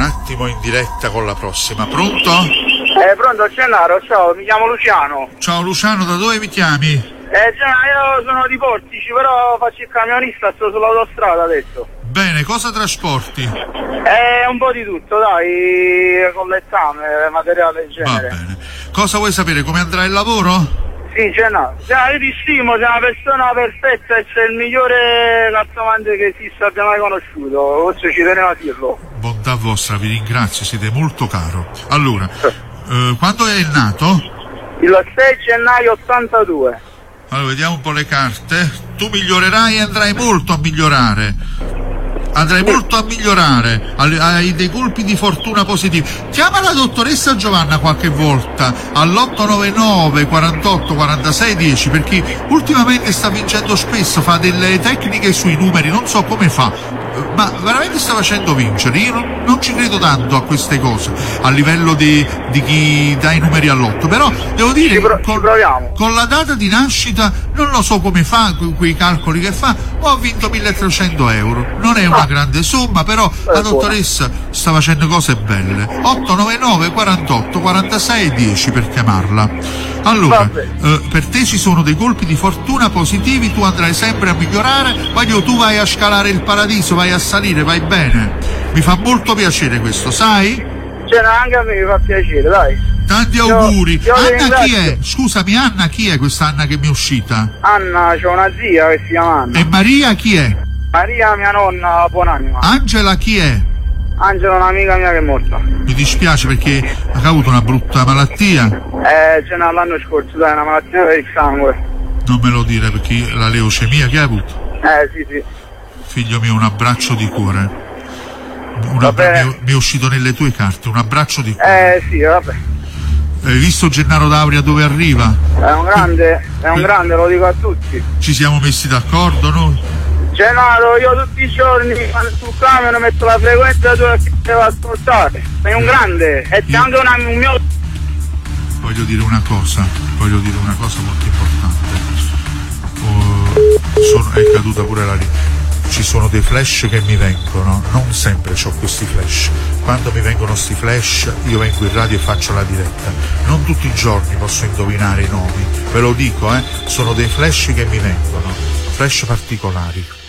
attimo in diretta con la prossima. Pronto? Pronto Gennaro, ciao, mi chiamo Luciano. Ciao Luciano, da dove mi chiami? Gennaro, io sono di Portici, però faccio il camionista, sto sull'autostrada adesso. Bene, cosa trasporti? Un po' di tutto, dai, con l'esame, materiale del genere. Va bene. Cosa vuoi sapere, come andrà il lavoro? Sì, Gennaro, io ti stimo, sei una persona perfetta e sei il migliore calzomante che esista abbia mai conosciuto, forse ci tenevo a dirlo. Bontà vostra, vi ringrazio, siete molto caro. Allora, quando è nato? Il 6 gennaio 82. Allora, vediamo un po' le carte. Tu migliorerai e andrai molto a migliorare. Andrai molto a migliorare, hai dei colpi di fortuna positivi. Chiama la dottoressa Giovanna qualche volta all'899 48 46 10, perché ultimamente sta vincendo spesso, fa delle tecniche sui numeri, non so come fa, ma veramente sta facendo vincere. Io non ci credo tanto a queste cose a livello di chi dà i numeri all'otto, però devo dire con la data di nascita non lo so come fa quei calcoli che fa. Ho vinto 1.300 euro, non è una grande somma, però la dottoressa sta facendo cose belle. 899 48 46 10 per chiamarla. Allora, per te ci sono dei colpi di fortuna positivi, tu andrai sempre a migliorare, voglio tu vai a scalare il paradiso, vai a salire, vai bene. Mi fa molto piacere questo, sai? Anche a me mi fa piacere, dai. Tanti auguri. Anna chi è? Scusami, Anna chi è questa Anna che mi è uscita? Anna, c'ho una zia che si chiama Anna. E Maria chi è? Maria, mia nonna, buonanima. Angela chi è? Angela è un'amica mia che è morta. Mi dispiace perché ha avuto una brutta malattia. L'anno scorso, dai, una malattia per il sangue. Non me lo dire, perché la leucemia che ha avuto? Sì. Figlio mio, un abbraccio di cuore. Mi è uscito nelle tue carte, un abbraccio di cuore. Sì, vabbè. Hai visto Gennaro D'Auria dove arriva? È un grande, lo dico a tutti. Ci siamo messi d'accordo noi? Gennaro, io tutti i giorni sul camion metto la frequenza tua che devo ascoltare. Sei un grande e c'è anche un mio... Voglio dire una cosa molto importante. È caduta pure la linea. Ci sono dei flash che mi vengono, non sempre ho questi flash. Quando mi vengono sti flash io vengo in radio e faccio la diretta. Non tutti i giorni posso indovinare i nomi, ve lo dico, sono dei flash che mi vengono, flash particolari.